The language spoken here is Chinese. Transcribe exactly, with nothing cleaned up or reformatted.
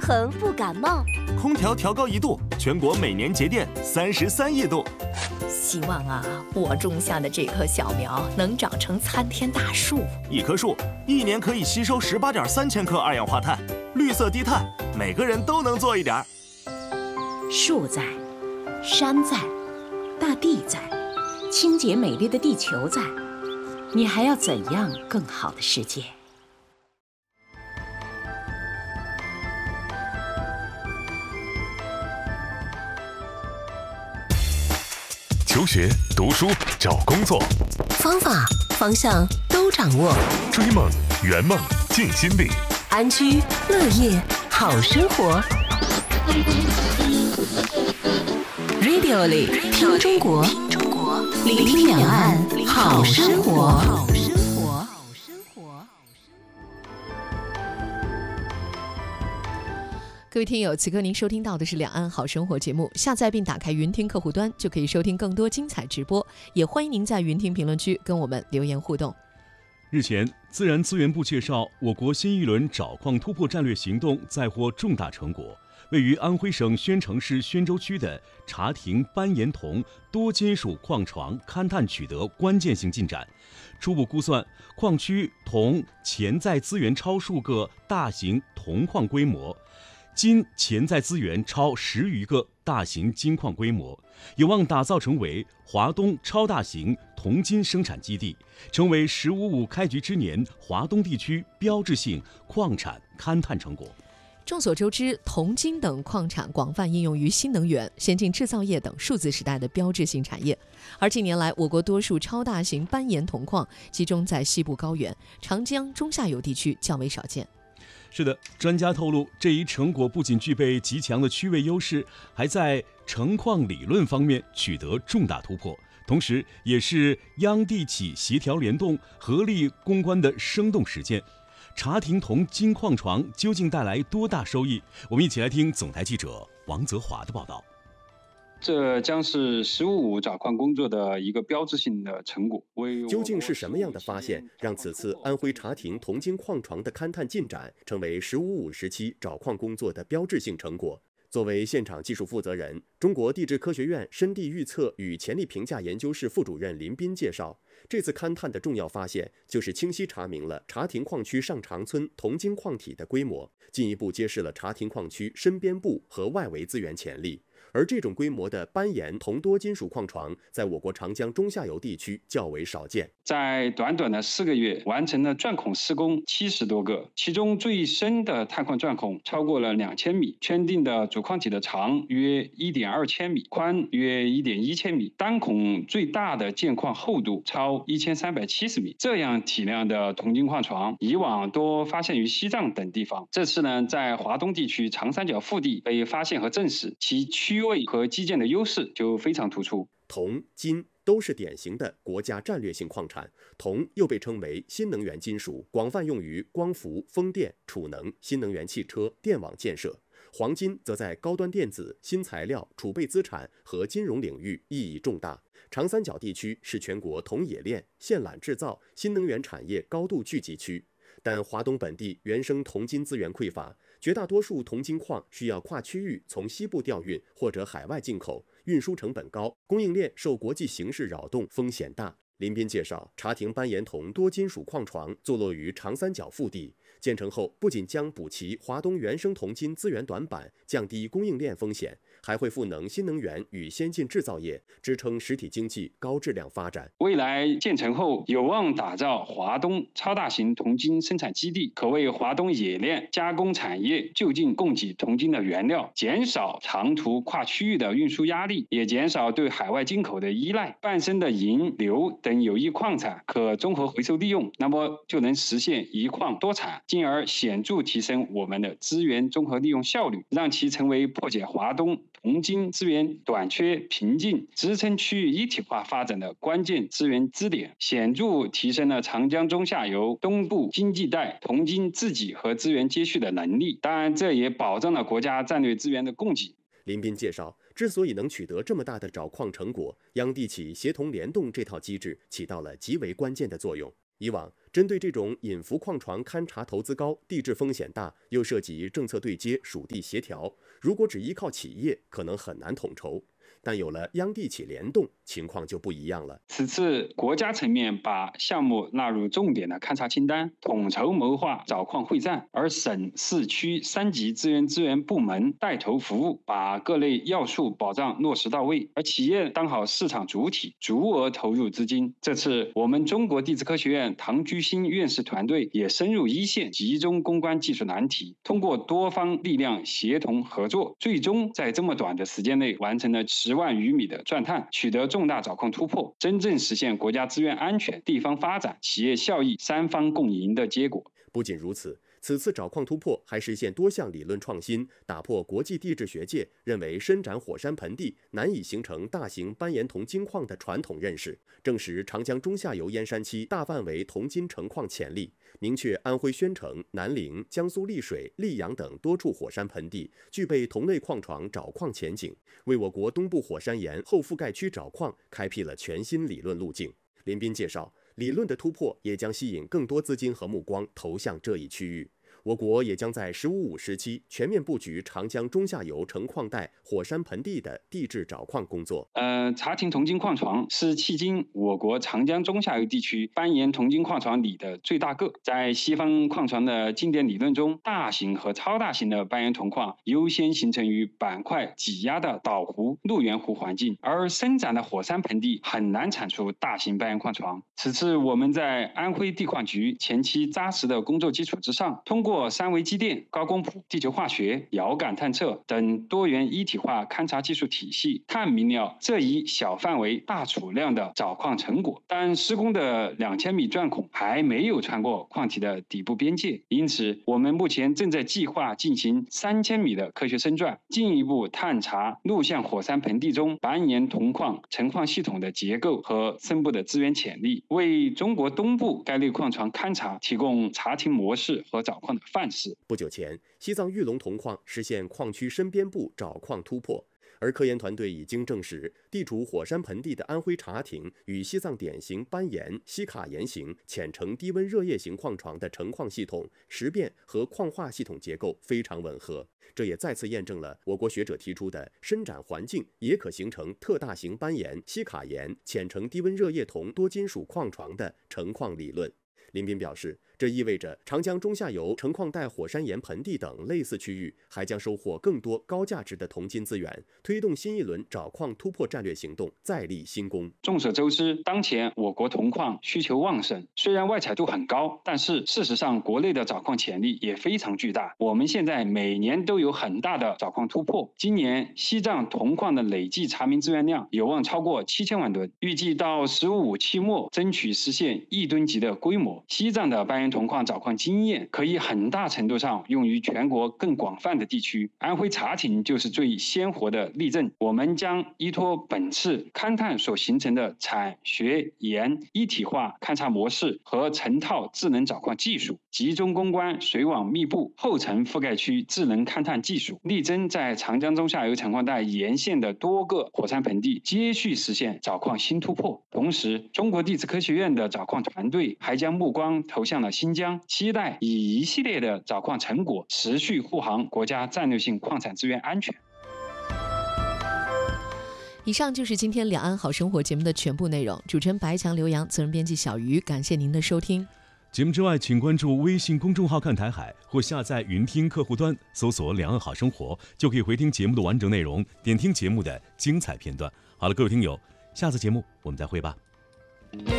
衡不感冒。 空调调高一度，全国每年节电三十三亿度。 希望啊，我种下的这棵小苗能长成参天大树。 一棵树一年可以吸收十八点三千克二氧化碳，绿色低碳，每个人都能做一点。 树在，山在，大地在，清洁美丽的地球在，你还要怎样更好的世界？ 求学、读书、找工作， 方法、方向都掌握。 追梦、圆梦、尽心力， 安居乐业好生活。Radio 里听中国，聆听两岸好生活。 各位听友，此刻您收听到的是《两岸好生活》节目，下载并打开云听客户端就可以收听更多精彩直播，也欢迎您在云听评论区跟我们留言互动。 日前，自然资源部介绍，我国新一轮找矿突破战略行动载获重大成果。位于安徽省宣城市宣州区的查亭斑岩铜多金属矿床勘探取得关键性进展。初步估算，矿区铜潜在资源超数个大型铜矿规模，金潜在资源超十余个大型金矿规模，有望打造成为华东超大型铜金生产基地，成为“十五五”开局之年华东地区标志性矿产勘探成果。 众所周知，铜、金等矿产广泛应用于新能源、先进制造业等数字时代的标志性产业。而近年来，我国多数超大型斑岩铜矿集中在西部高原、长江中下游地区，较为少见。 是的，专家透露，这一成果不仅具备极强的区位优势，还在成矿理论方面取得重大突破，同时也是央地企协调联动、合力攻关的生动实践。查亭铜金矿床究竟带来多大收益？我们一起来听总台记者王泽华的报道。 这将是“十五五”找矿工作的一个标志性的成果。 究竟是什么样的发现，让此次安徽查亭铜金矿床的勘探进展成为“十五五”时期找矿工作的标志性成果？作为现场技术负责人，中国地质科学院深地预测与潜力评价研究室副主任林斌介绍，这次勘探的重要发现就是清晰查明了查亭矿区上长村铜金矿体的规模，进一步揭示了查亭矿区深边部和外围资源潜力。而这种规模的斑岩铜多金属矿床，在我国长江中下游地区较为少见。 在短短的四个月，完成了钻孔施工七十多个，其中最深的探矿钻孔超过了两千米，圈定的主矿体的长约一点二千米，宽约一点一千米，单孔最大的建矿厚度超一千三百七十米。这样体量的铜金矿床，以往多发现于西藏等地方，这次呢，在华东地区长三角腹地被发现和证实，其区位和基建的优势就非常突出。 铜、金都是典型的国家战略性矿产，铜又被称为新能源金属，广泛用于光伏、风电、储能、新能源汽车、电网建设。黄金则在高端电子、新材料、储备资产和金融领域意义重大。长三角地区是全国铜冶炼、线缆制造、新能源产业高度聚集区，但华东本地原生铜金资源匮乏，绝大多数铜金矿需要跨区域从西部调运或者海外进口，运输成本高，供应链受国际形势扰动，风险大。林斌介绍，查亭斑岩铜多金属矿床坐落于长三角腹地，建成后不仅将补齐华东原生铜金资源短板，降低供应链风险，还会赋能新能源与先进制造业，支撑实体经济高质量发展。 未来建成后，有望打造华东超大型铜金生产基地，可为华东冶炼加工产业就近供给铜金的原料，减少长途跨区域的运输压力，也减少对海外进口的依赖。半生的银、硫等有益矿产可综合回收利用，那么就能实现一矿多产，进而显著提升我们的资源综合利用效率，让其成为破解华东铜金资源短缺瓶颈、支撑区域一体化发展的关键资源支点，显著提升了长江中下游东部经济带铜金自给和资源接续的能力。当然，这也保障了国家战略资源的供给。 林斌介绍，之所以能取得这么大的找矿成果，央地企协同联动这套机制起到了极为关键的作用。以往针对这种隐伏矿床勘查投资高、地质风险大，又涉及政策对接、属地协调，如果只依靠企业，可能很难统筹。但有了央地企联动，情况就不一样了。 此次国家层面把项目纳入重点的勘察清单，统筹谋划找矿会战，而省市区三级资源资源部门带头服务，把各类要素保障落实到位，而企业当好市场主体，足额投入资金。这次我们中国地质科学院唐居新院士团队也深入一线，集中攻关技术难题，通过多方力量协同合作，最终在这么短的时间内完成了十万余米的钻探，取得重大找矿突破，真正实现国家资源安全、地方发展、企业效益三方共赢的结果。 不仅如此，此次找矿突破还实现多项理论创新，打破国际地质学界认为伸展火山盆地难以形成大型斑岩铜金矿的传统认识，证实长江中下游燕山期大范围铜金成矿潜力，明确安徽宣城、南陵、江苏丽水、溧阳等多处火山盆地具备铜类矿床找矿前景，为我国东部火山岩后覆盖区找矿开辟了全新理论路径。林斌介绍，理论的突破也将吸引更多资金和目光投向这一区域。我国也将在“十五五”时期全面布局长江中下游成矿带火山盆地的地质找矿工作。 呃，查庭铜金矿床是迄今我国长江中下游地区斑岩铜金矿床里的最大个。在西方矿床的经典理论中，大型和超大型的斑岩铜矿优先形成于板块挤压的岛湖、路源湖环境，而伸展的火山盆地很难产出大型斑岩矿床。此次我们在安徽地矿局前期扎实的工作基础之上，通过三维机电、高光谱、地球化学、遥感探测等多元一体化勘察技术体系，探明了这一小范围大储量的找矿成果。但施工的两千米钻孔还没有穿过矿体的底部边界，因此我们目前正在计划进行三千米的科学深钻，进一步探查陆相火山盆地中斑岩铜矿成矿系统的结构和深部的资源潜力，为中国东部该类矿床勘察提供查庭模式和找矿的范式。 不久前，西藏玉龙铜矿实现矿区深边部找矿突破，而科研团队已经证实，地处火山盆地的安徽查庭与西藏典型斑岩、西卡岩型浅层低温热液型矿床的成矿系统、石变和矿化系统结构非常吻合。这也再次验证了我国学者提出的伸展环境也可形成特大型斑岩、西卡岩、浅层低温热液铜多金属矿床的成矿理论。林斌表示，这意味着长江中下游成矿带火山岩盆地等类似区域还将收获更多高价值的铜金资源，推动新一轮找矿突破战略行动再立新功。 众所周知，当前我国铜矿需求旺盛，虽然外采度很高，但是事实上国内的找矿潜力也非常巨大。我们现在每年都有很大的找矿突破，今年西藏铜矿的累计查明资源量有望超过七千万吨，预计到“十五五”期末争取实现亿吨级的规模。西藏的斑岩铜矿找矿经验可以很大程度上用于全国更广泛的地区，安徽查庭就是最鲜活的例证。我们将依托本次勘探所形成的产学研一体化勘察模式和成套智能找矿技术，集中攻关水网密布后层覆盖区智能勘探技术，力争在长江中下游成矿带沿线的多个火山盆地接续实现找矿新突破。同时，中国地质科学院的找矿团队还将目光投向了新疆，期待以一系列的找矿成果持续护航国家战略性矿产资源安全。 以上就是今天两岸好生活节目的全部内容。主持人白强、刘洋，责任编辑小鱼，感谢您的收听。 节目之外，请关注微信公众号看台海，或下载云听客户端，搜索两岸好生活，就可以回听节目的完整内容，点听节目的精彩片段。好了，各位听友，下次节目我们再会吧。